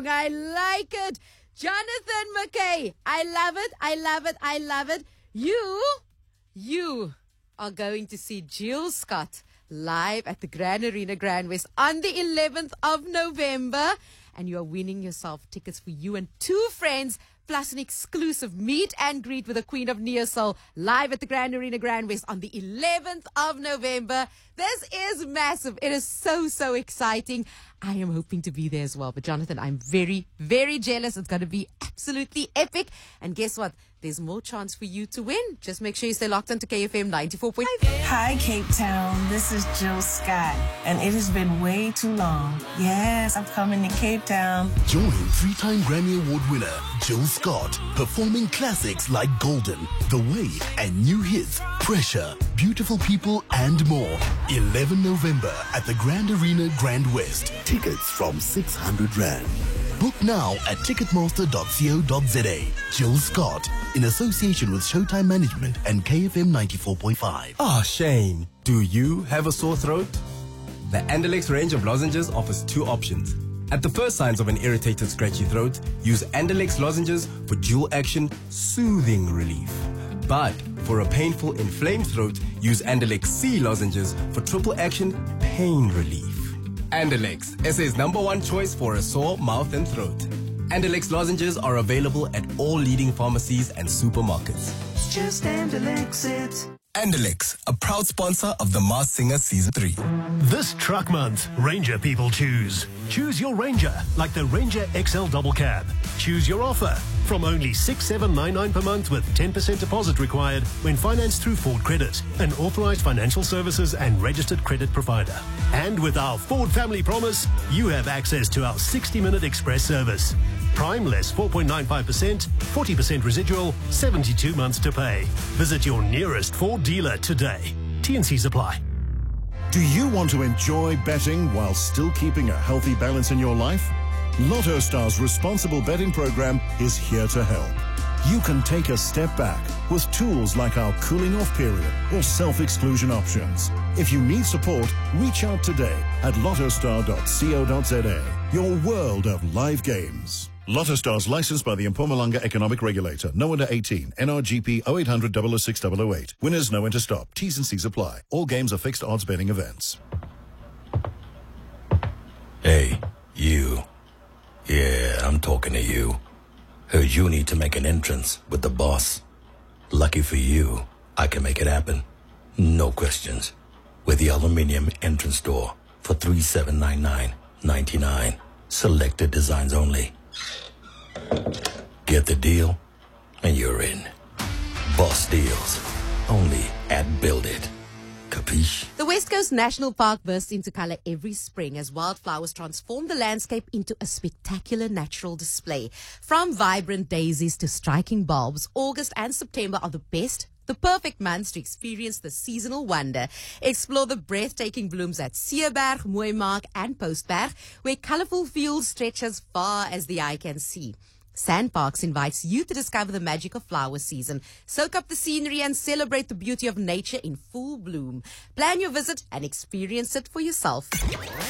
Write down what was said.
song. I like it. Jonathan McKay. I love it. I love it. I love it. You are going to see Jill Scott live at the Grand Arena Grand West on the 11th of November. And you are winning yourself tickets for you and two friends, plus an exclusive meet and greet with the Queen of Neo Soul live at the Grand Arena Grand West on the 11th of November. This is massive. It is so exciting. I am hoping to be there as well. But Jonathan, I'm very, very jealous. It's going to be absolutely epic. And guess what? There's more chance for you to win. Just make sure you stay locked into KFM 94.5. Hi, Cape Town. This is Jill Scott, and it has been way too long. Yes, I'm coming to Cape Town. Join three-time Grammy Award winner Jill Scott, performing classics like Golden, The Way, and new hits Pressure, Beautiful People, and more. 11 November at the Grand Arena Grand West. Tickets from 600 Rand. Book now at ticketmaster.co.za. Jill Scott, in association with Showtime Management and KFM 94.5. Ah, Shane, do you have a sore throat? The Andalex range of lozenges offers two options. At the first signs of an irritated, scratchy throat, use Andalex lozenges for dual action, soothing relief. But for a painful, inflamed throat, use Andalex C lozenges for triple action, pain relief. Andalex, SA's #1 choice for a sore mouth and throat. Andalex lozenges are available at all leading pharmacies and supermarkets. Just Andalex it. Andalex, a proud sponsor of The Masked Singer Season 3. This truck month, Ranger people choose. Choose your Ranger, like the Ranger XL Double Cab. Choose your offer from only $6,799 per month with 10% deposit required when financed through Ford Credit, an authorized financial services and registered credit provider. And with our Ford Family Promise, you have access to our 60-minute express service. Prime less 4.95%, 40% residual, 72 months to pay. Visit your nearest Ford dealer today. T&Cs apply. Do you want to enjoy betting while still keeping a healthy balance in your life? Lotto Star's responsible betting program is here to help. You can take a step back with tools like our cooling off period or self-exclusion options. If you need support, reach out today at lottostar.co.za, your world of live games. Lotto Stars licensed by the Mpumalanga Economic Regulator. No under 18. NRGP 0800 006 008. Winners know when to stop. T's and C's apply. All games are fixed odds betting events. Hey, you. Yeah, I'm talking to you. Heard you need to make an entrance with the boss. Lucky for you, I can make it happen. No questions. With the aluminium entrance door for $3,799.99. Selected designs only. Get the deal, and you're in. Boss deals. Only at Build It. Capiche? The West Coast National Park bursts into color every spring as wildflowers transform the landscape into a spectacular natural display. From vibrant daisies to striking bulbs, August and September are the perfect months to experience the seasonal wonder. Explore the breathtaking blooms at Seeberg, Mooimark and Postberg, where colorful fields stretch as far as the eye can see. Sandparks invites you to discover the magic of flower season. Soak up the scenery and celebrate the beauty of nature in full bloom. Plan your visit and experience it for yourself.